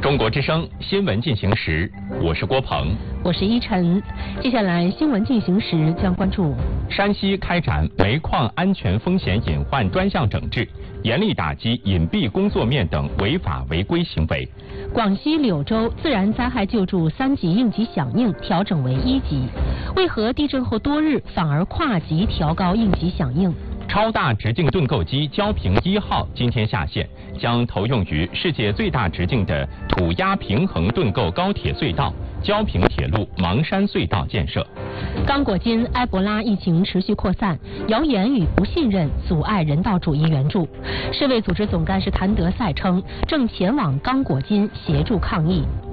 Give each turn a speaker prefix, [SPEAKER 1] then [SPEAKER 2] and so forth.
[SPEAKER 1] 中国之声新闻进行时，我是郭鹏，
[SPEAKER 2] 我是依晨。接下来新闻进行时将关注：
[SPEAKER 1] 山西开展煤矿安全风险隐患专项整治，严厉打击隐蔽工作面等违法违规行为。
[SPEAKER 2] 广西柳州自然灾害救助3级应急响应调整为1级，为何地震后多日反而跨级调高应急响应？
[SPEAKER 1] 超大直径盾构机焦平1号今天下线，将投用于世界最大直径的土压平衡盾构高铁隧道焦平铁路芒山隧道建设。
[SPEAKER 2] 刚果金埃博拉疫情持续扩散，谣言与不信任阻碍人道主义援助。世卫组织总干事谭德赛称，正前往刚果金协助抗疫。